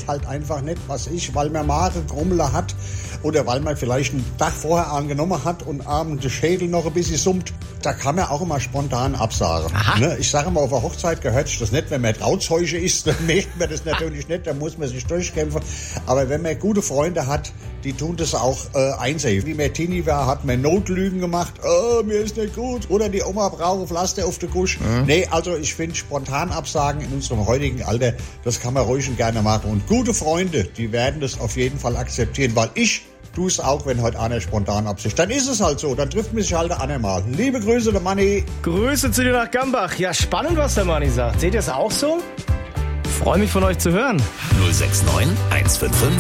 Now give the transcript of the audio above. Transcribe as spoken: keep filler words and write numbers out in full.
halt einfach nicht, was ich, weil man Magenkrummler hat oder weil man vielleicht einen Tag vorher angenommen hat und abends der Schädel noch ein bisschen summt. Da kann man auch immer spontan absagen. Ne? Ich sage mal, auf der Hochzeit gehört sich das nicht. Wenn man Trauzeuge ist, dann merkt man das natürlich nicht, dann muss man sich durchkämpfen. Aber wenn man gute Freunde hat, die tun das auch äh, einsehen. Wie man Teenie war, hat man Notlügen gemacht. Oh, mir ist nicht gut. Oder die Oma braucht Pflaster auf der Kusch. Mhm. Nee, also ich finde spontan Absagen in unserem heutigen Alter, das kann man ruhig und gerne machen. Und gute Freunde, die werden das auf jeden Fall akzeptieren, weil ich tue es auch, wenn heute einer spontan absicht. Dann ist es halt so, dann trifft mich halt der andere mal. Liebe Grüße, der Manni. Grüße zu dir nach Gambach. Ja, spannend, was der Manni sagt. Seht ihr es auch so? Freue mich von euch zu hören. null sechs neun eins fünf fünf